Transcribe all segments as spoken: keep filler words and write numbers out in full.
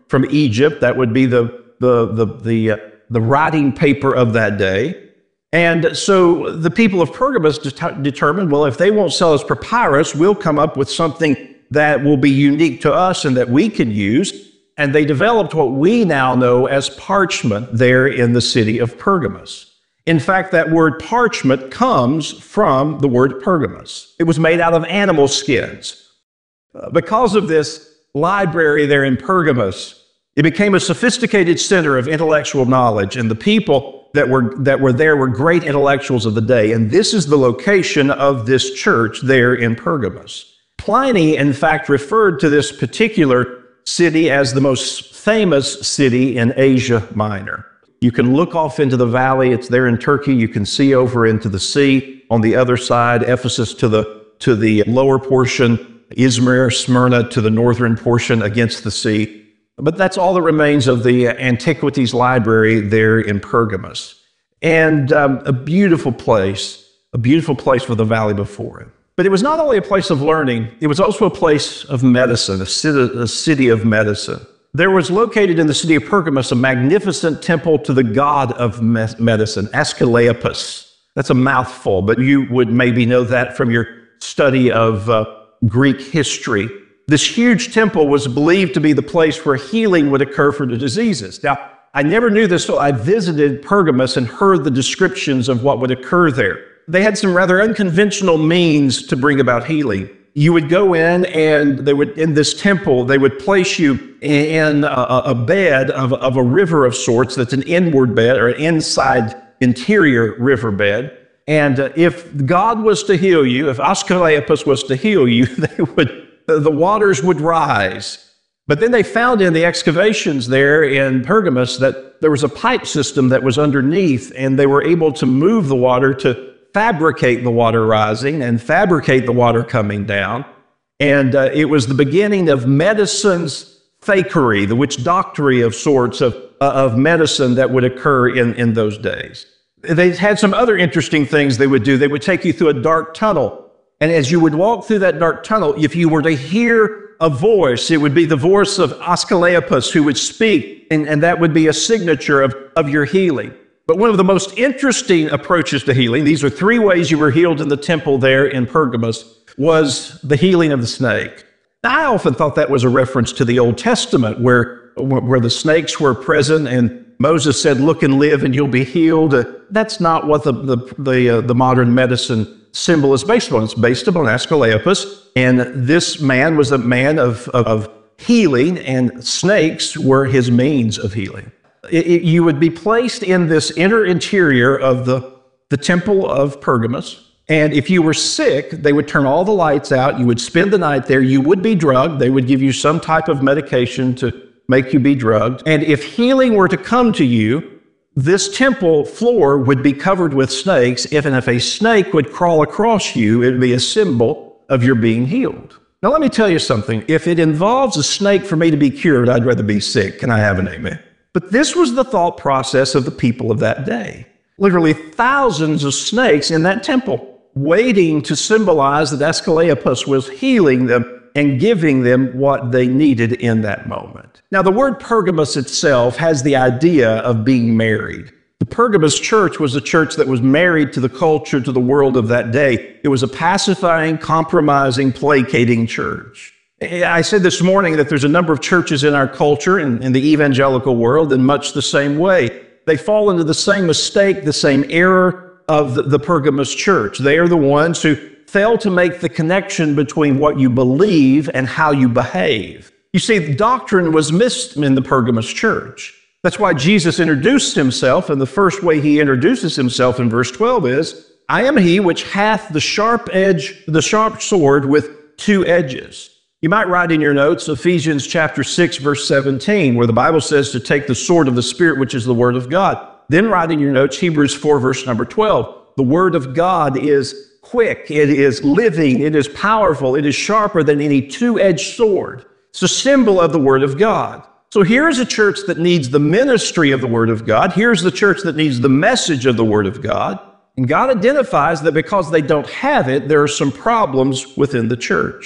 from Egypt. That would be the, the, the, the, uh, the writing paper of that day. And so the people of Pergamos det- determined, well, if they won't sell us papyrus, we'll come up with something that will be unique to us and that we can use. And they developed what we now know as parchment there in the city of Pergamos. In fact, that word parchment comes from the word Pergamos. It was made out of animal skins. Uh, because of this library there in Pergamos, it became a sophisticated center of intellectual knowledge, and the people that were, that were there were great intellectuals of the day. And this is the location of this church there in Pergamos. Pliny, in fact, referred to this particular city as the most famous city in Asia Minor. You can look off into the valley. It's there in Turkey. You can see over into the sea. On the other side, Ephesus to the, to the lower portion, Izmir, Smyrna to the northern portion against the sea. But that's all that remains of the Antiquities Library there in Pergamos. And um, a beautiful place, a beautiful place with the valley before it. But it was not only a place of learning, it was also a place of medicine, a city, a city of medicine. There was located in the city of Pergamos a magnificent temple to the god of me- medicine, Asclepius. That's a mouthful, but you would maybe know that from your study of uh, Greek history. This huge temple was believed to be the place where healing would occur for the diseases. Now, I never knew this, so I visited Pergamos and heard the descriptions of what would occur there. They had some rather unconventional means to bring about healing. You would go in and they would, in this temple, they would place you in a, a bed of, of a river of sorts that's an inward bed or an inside interior riverbed. And uh, if God was to heal you, if Asclepius was to heal you, they would, the waters would rise. But then they found in the excavations there in Pergamos that there was a pipe system that was underneath, and they were able to move the water to fabricate the water rising and fabricate the water coming down. And uh, it was the beginning of medicine's fakery, the witch doctory of sorts of, uh, of medicine that would occur in, in those days. They had some other interesting things they would do. They would take you through a dark tunnel. And as you would walk through that dark tunnel, if you were to hear a voice, it would be the voice of Asclepius who would speak, and, and that would be a signature of, of your healing. But one of the most interesting approaches to healing, these are three ways you were healed in the temple there in Pergamos, was the healing of the snake. Now, I often thought that was a reference to the Old Testament where, where the snakes were present and Moses said, look and live and you'll be healed. Uh, that's not what the, the, the, uh, the modern medicine symbol is based on. It's based upon Asclepius, and this man was a man of, of, of healing, and snakes were his means of healing. It, it, you would be placed in this inner interior of the, the temple of Pergamos, and if you were sick, they would turn all the lights out. You would spend the night there. You would be drugged. They would give you some type of medication to make you be drugged. And if healing were to come to you, this temple floor would be covered with snakes. If and if a snake would crawl across you, it would be a symbol of your being healed. Now, let me tell you something. If it involves a snake for me to be cured, I'd rather be sick. Can I have an amen? But this was the thought process of the people of that day. Literally thousands of snakes in that temple, waiting to symbolize that Asclepius was healing them and giving them what they needed in that moment. Now, the word Pergamos itself has the idea of being married. The Pergamos church was a church that was married to the culture, to the world of that day. It was a pacifying, compromising, placating church. I said this morning that there's a number of churches in our culture and in the evangelical world in much the same way. They fall into the same mistake, the same error of the, the Pergamos church. They are the ones who fail to make the connection between what you believe and how you behave. You see, the doctrine was missed in the Pergamos church. That's why Jesus introduced himself, and the first way he introduces himself in verse twelve is, I am he which hath the sharp edge, the sharp sword with two edges. You might write in your notes Ephesians chapter six, verse seventeen, where the Bible says to take the sword of the Spirit, which is the word of God. Then write in your notes Hebrews four, verse number twelve. The word of God is quick, it is living, it is powerful, it is sharper than any two-edged sword. It's a symbol of the Word of God. So here's a church that needs the ministry of the Word of God. Here's the church that needs the message of the Word of God. And God identifies that because they don't have it, there are some problems within the church.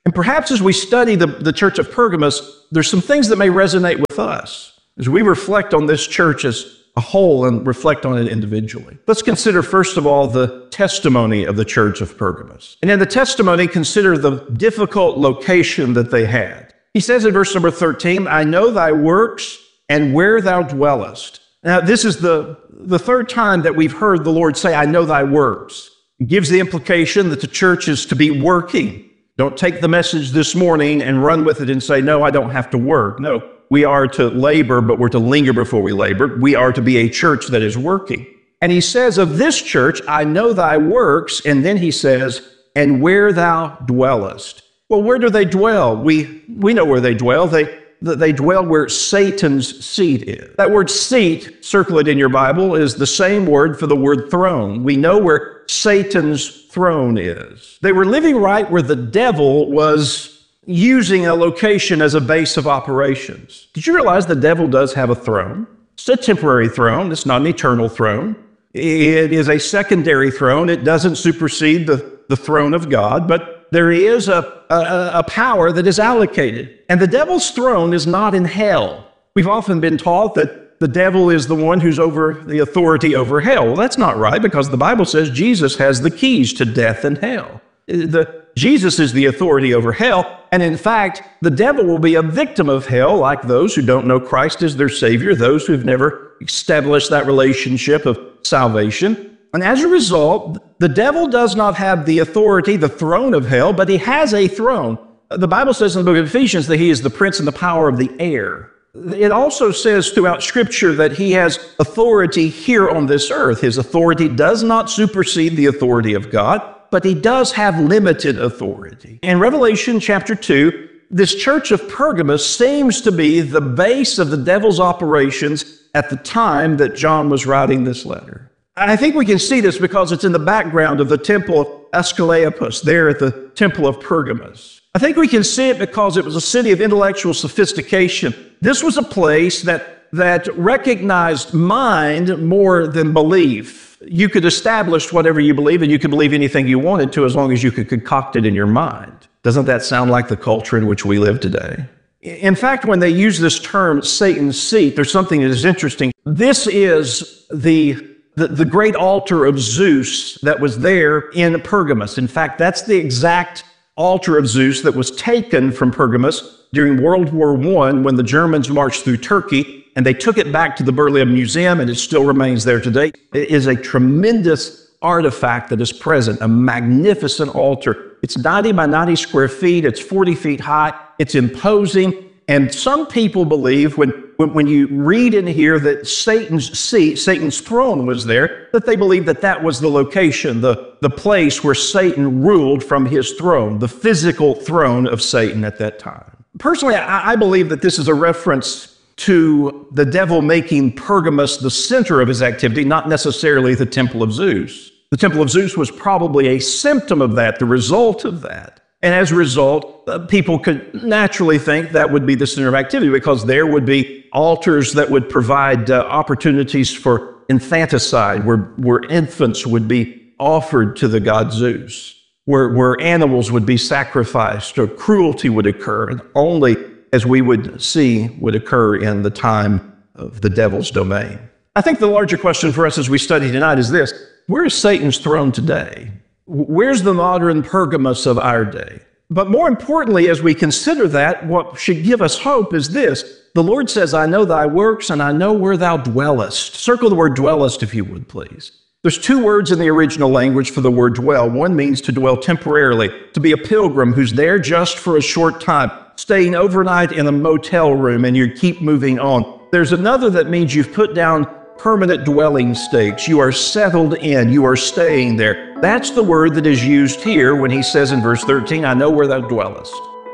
And perhaps as we study the, the church of Pergamos, there's some things that may resonate with us as we reflect on this church as a whole and reflect on it individually. Let's consider, first of all, the testimony of the church of Pergamos. And in the testimony, consider the difficult location that they had. He says in verse number thirteen, I know thy works and where thou dwellest. Now, this is the, the third time that we've heard the Lord say, I know thy works. It gives the implication that the church is to be working. Don't take the message this morning and run with it and say, no, I don't have to work. No, we are to labor, but we're to linger before we labor. We are to be a church that is working. And he says of this church, I know thy works. And then he says, and where thou dwellest. Well, where do they dwell? We, we know where they dwell. They, they dwell where Satan's seat is. That word seat, circle it in your Bible, is the same word for the word throne. We know where Satan's throne is. They were living right where the devil was using a location as a base of operations. Did you realize the devil does have a throne? It's a temporary throne. It's not an eternal throne. It is a secondary throne. It doesn't supersede the, the throne of God, but there is a, a, a power that is allocated. And the devil's throne is not in hell. We've often been taught that the devil is the one who's over the authority over hell. Well, that's not right, because the Bible says Jesus has the keys to death and hell. The, Jesus is the authority over hell. And in fact, the devil will be a victim of hell, like those who don't know Christ as their Savior, those who've never established that relationship of salvation. And as a result, the devil does not have the authority, the throne of hell, but he has a throne. The Bible says in the book of Ephesians that he is the prince and the power of the air. It also says throughout Scripture that he has authority here on this earth. His authority does not supersede the authority of God, but he does have limited authority. In Revelation chapter two, this church of Pergamos seems to be the base of the devil's operations at the time that John was writing this letter. I think we can see this because it's in the background of the temple of Asclepius, there at the temple of Pergamos. I think we can see it because it was a city of intellectual sophistication. This was a place that, that recognized mind more than belief. You could establish whatever you believe, and you could believe anything you wanted to as long as you could concoct it in your mind. Doesn't that sound like the culture in which we live today? In fact, when they use this term, Satan's seat, there's something that is interesting. This is the The, the great altar of Zeus that was there in Pergamos. In fact, that's the exact altar of Zeus that was taken from Pergamos during World War One when the Germans marched through Turkey, and they took it back to the Berlin Museum, and it still remains there today. It is a tremendous artifact that is present, a magnificent altar. It's ninety by ninety square feet. It's forty feet high. It's imposing. And some people believe when, when, when you read in here that Satan's seat, Satan's throne was there, that they believe that that was the location, the, the place where Satan ruled from his throne, the physical throne of Satan at that time. Personally, I, I believe that this is a reference to the devil making Pergamos the center of his activity, not necessarily the temple of Zeus. The temple of Zeus was probably a symptom of that, the result of that. And as a result, uh, people could naturally think that would be the center of activity because there would be altars that would provide uh, opportunities for infanticide, where, where infants would be offered to the god Zeus, where, where animals would be sacrificed or cruelty would occur, and only, as we would see, would occur in the time of the devil's domain. I think the larger question for us as we study tonight is this: where is Satan's throne today? Where's the modern Pergamos of our day? But more importantly, as we consider that, what should give us hope is this. The Lord says, I know thy works, and I know where thou dwellest. Circle the word dwellest, if you would, please. There's two words in the original language for the word dwell. One means to dwell temporarily, to be a pilgrim who's there just for a short time, staying overnight in a motel room, and you keep moving on. There's another that means you've put down permanent dwelling stakes. You are settled in. You are staying there. That's the word that is used here when he says in verse thirteen, I know where thou dwellest.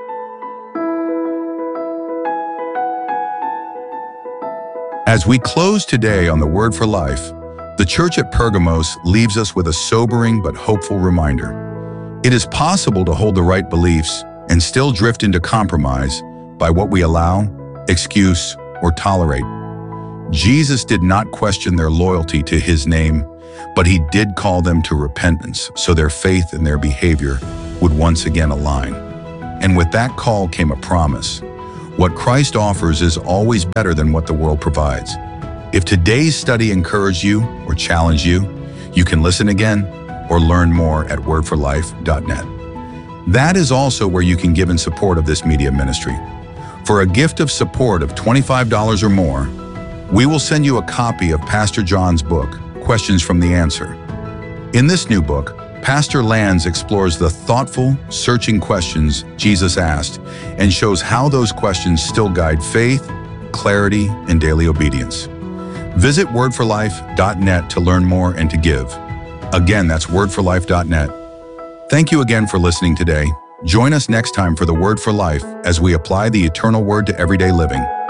As we close today on the Word for Life, the church at Pergamos leaves us with a sobering but hopeful reminder. It is possible to hold the right beliefs and still drift into compromise by what we allow, excuse, or tolerate. Jesus did not question their loyalty to his name, but he did call them to repentance so their faith and their behavior would once again align. And with that call came a promise. What Christ offers is always better than what the world provides. If today's study encouraged you or challenged you, you can listen again or learn more at word for life dot net. That is also where you can give in support of this media ministry. For a gift of support of twenty-five dollars or more, we will send you a copy of Pastor John's book, Questions from the Answer. In this new book, Pastor Lanz explores the thoughtful, searching questions Jesus asked and shows how those questions still guide faith, clarity, and daily obedience. Visit word for life dot net to learn more and to give. Again, that's word for life dot net. Thank you again for listening today. Join us next time for the Word for Life as we apply the eternal word to everyday living.